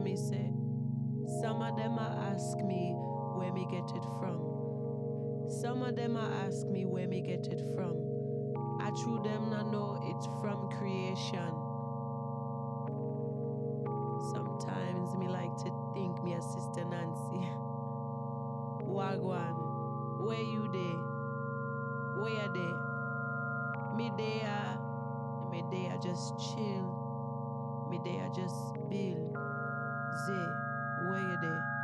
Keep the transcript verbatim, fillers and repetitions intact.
me say, some of them a ask me where me get it from. Some of them a ask me where me get it from. I true them not know it's from creation. Sometimes me like to think me a Sister Nancy. Wagwan, where you there? Where you there? Me there, me there just chill. Me there just build. Zay, where you there?